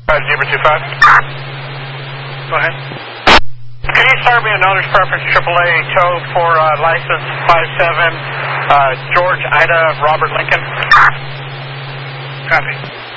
Zebra 25. Go ahead. Can you start me an owner's preference AAA tow for license 57 George Ida Robert Lincoln? Copy.